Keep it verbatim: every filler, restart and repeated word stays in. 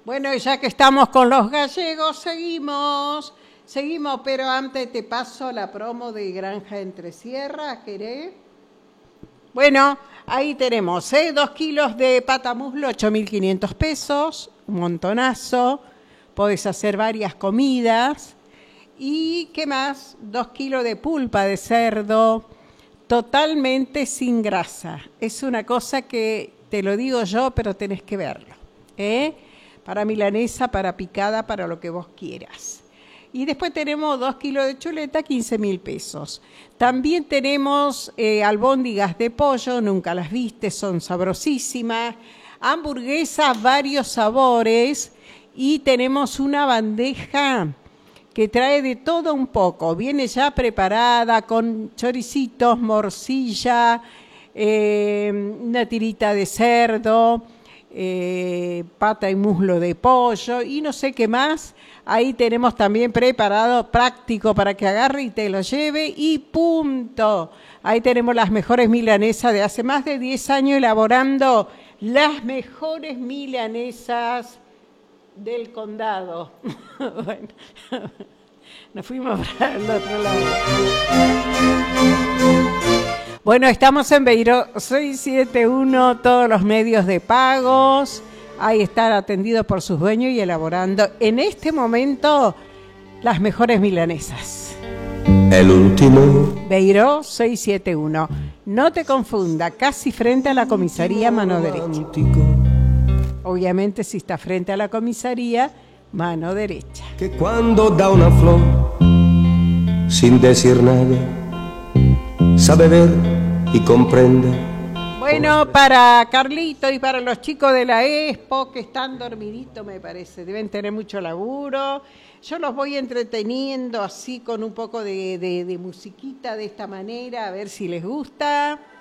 Bueno, ya que estamos con los gallegos, seguimos, seguimos, pero antes te paso la promo de Granja Entre Sierras, ¿querés? Bueno, ahí tenemos, ¿eh? Dos kilos de pata muslo, ocho mil quinientos pesos, un montonazo, podés hacer varias comidas. ¿Y qué más? Dos kilos de pulpa de cerdo, totalmente sin grasa. Es una cosa que te lo digo yo, pero tenés que verlo, ¿eh? Para milanesa, para picada, para lo que vos quieras. Y después tenemos dos kilos de chuleta, quince mil pesos. También tenemos eh, albóndigas de pollo, nunca las viste, son sabrosísimas. Hamburguesas, varios sabores. Y tenemos una bandeja que trae de todo un poco. Viene ya preparada con choricitos, morcilla, eh, una tirita de cerdo, Eh, pata y muslo de pollo y no sé qué más. Ahí tenemos también preparado, práctico para que agarre y te lo lleve y punto. Ahí tenemos las mejores milanesas de hace más de diez años elaborando las mejores milanesas del condado. Bueno, nos fuimos para el otro lado. Bueno, estamos en Beiró seiscientos setenta y uno, todos los medios de pagos. Ahí están atendidos por sus dueños y elaborando en este momento las mejores milanesas. El último. Beiró seiscientos setenta y uno. No te confunda, casi frente a la comisaría, mano derecha. Obviamente, si está frente a la comisaría, mano derecha. Que cuando da una flor, sin decir nada, sabe ver y comprende. Bueno, para Carlito y para los chicos de la Expo que están dormiditos, me parece, deben tener mucho laburo. Yo los voy entreteniendo así con un poco de, de, de musiquita de esta manera, a ver si les gusta.